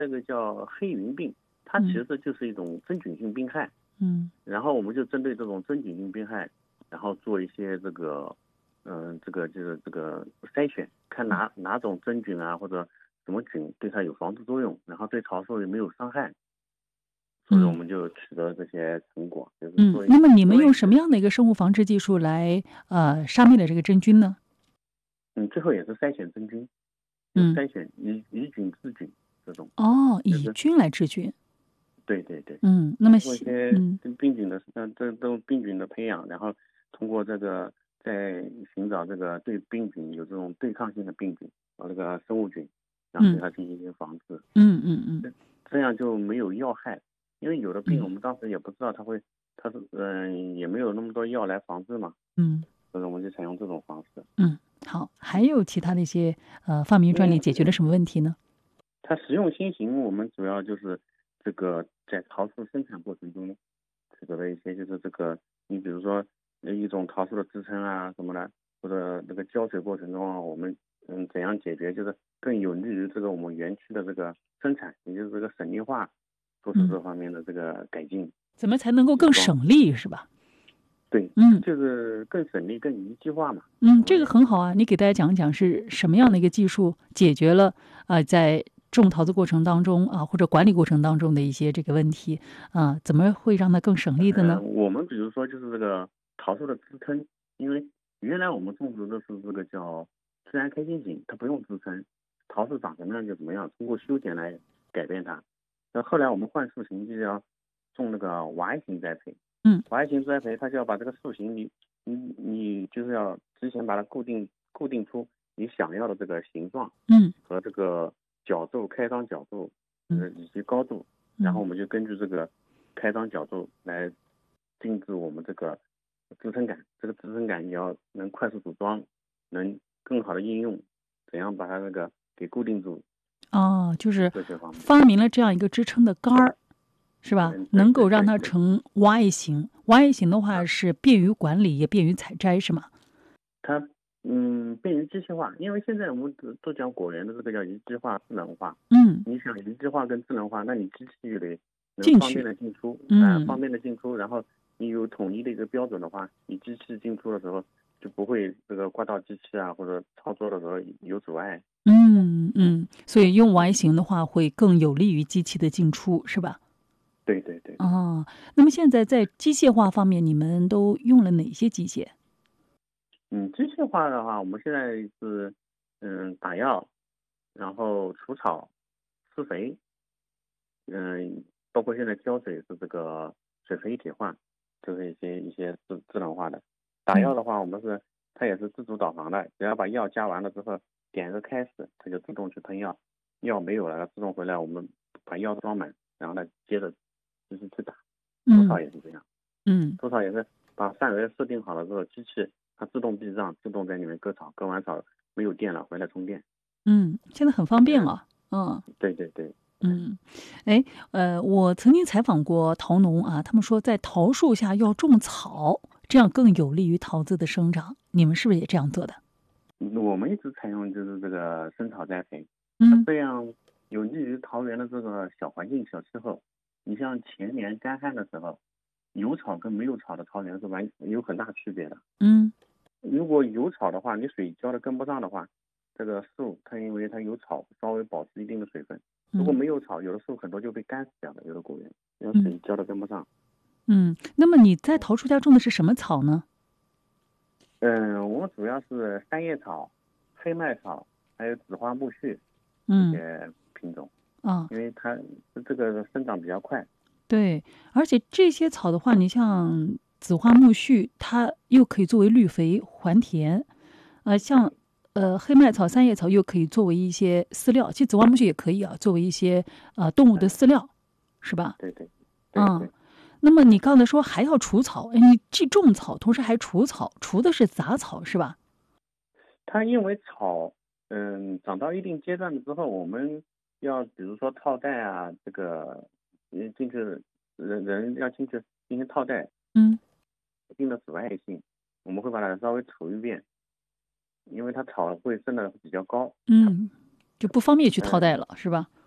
这个叫黑云病，它其实就是一种真菌性病害。然后我们就针对这种真菌性病害，然后做一些这个就是这个筛选，看哪种真菌啊或者什么菌对它有防治作用，然后对桃树也没有伤害，所以我们就取得这些成果。 那么你们用什么样的一个生物防治技术来杀灭了这个真菌呢？ 最后也是筛选真菌，筛选以菌治菌这种。 以菌来治菌。 对对对。 那么做一些病菌的这都病菌的培养，然后通过这个再寻找这个对病菌有这种对抗性的病菌和那个生物菌，然后对它进行一些防治。这样就没有药害，因为有的病我们当时也不知道它是也没有那么多药来防治嘛。所以我们就采用这种方式。 好，还有其他的一些发明专利解决了什么问题呢？ 它实用新型，我们主要就是这个在桃树生产过程中取得了一些，就是这个你比如说一种桃树的支撑啊什么的，或者这个浇水过程中啊，我们怎样解决，就是更有利于这个我们园区的这个生产，也就是这个省力化，做出这方面的这个改进。 怎么才能够更省力是吧？ 对，就是更省力、更一致化嘛。 这个很好啊，你给大家讲一讲是什么样的一个技术解决了在种桃子过程当中或者管理过程当中的一些这个问题怎么会让它更省力的呢？ 我们比如说就是这个桃树的支撑，因为原来我们种植的是这个叫自然开心型，它不用支撑，桃树长什么样就怎么样，通过修剪来改变它。那后来我们换树型就要种那个娃型栽培。娃型栽培，它就要把这个树型你就是要之前把它固定出你想要的这个形状，和这个角度、开张角度，以及高度，然后我们就根据这个开张角度来定制我们这个支撑杆。这个支撑杆也要能快速组装，能更好的应用，怎样把它那个给固定住。 就是发明了这样一个支撑的杆儿。是吧？能够让它成 Y 型，Y 型的话是便于管理，也便于采摘，是吗？ 它便于机械化，因为现在我们都讲果园的这个叫一致化、智能化。你想一致化跟智能化，那你机器得能方便的进出，方便的进出，然后你有统一的一个标准的话，你机器进出的时候就不会这个刮到机器啊，或者操作的时候有阻碍。 所以用 Y 型的话会更有利于机器的进出，是吧？ 对对对。 那么现在在机械化方面，你们都用了哪些机械？ 机械化的话，我们现在是打药，然后除草、施肥，包括现在浇水是这个水肥一体化，就是一些智能化的。打药的话，它也是自主导航的，只要把药加完了之后，点一个开始，它就自动去喷药，药没有了，它自动回来，我们把药装满，然后呢接着去打。除草也是这样。除草也是把范围设定好了之后，机器它自动避障，自动在里面割草，割完草没有电了回来充电。 现在很方便啊。 对对对。 我曾经采访过桃农他们说在桃树下要种草，这样更有利于桃子的生长。你们是不是也这样做的？ 我们一直采用就是这个生草栽培，这样有利于桃园的这个小环境、小气候。你像前年干旱的时候，有草跟没有草的桃园是有很大区别的。如果有草的话，你水浇的跟不上的话，这个树它因为它有草，稍微保持一定的水分。如果没有草，有的树很多就被干死掉了，有的果园因为水浇的跟不上。 那么你在桃树家种的是什么草呢？ 我主要是三叶草、黑麦草，还有紫花苜蓿这些品种。因为它这个生长比较快。 对，而且这些草的话，你像紫花苜蓿，它又可以作为绿肥还田，像黑麦草、三叶草又可以作为一些饲料。其实紫花苜蓿也可以作为一些动物的饲料，是吧？ 对对。 那么你刚才说还要除草，你既种草，同时还除草，除的是杂草是吧？ 它因为草长到一定阶段了之后，我们要比如说套袋啊，这个进去人要进去进行套袋，一定的阻碍性，我们会把它稍微除一遍，因为它草会生的比较高， 就不方便去套袋了，是吧？